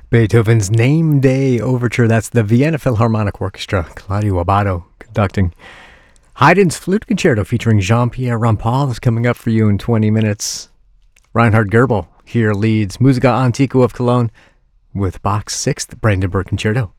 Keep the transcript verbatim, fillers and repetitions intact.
Beethoven's Name Day Overture. That's the Vienna Philharmonic Orchestra. Claudio Abbado conducting. Haydn's Flute Concerto featuring Jean-Pierre Rampal is coming up for you in twenty minutes. Reinhard Goebel here leads Musica Antiqua of Cologne with Bach's Sixth Brandenburg Concerto.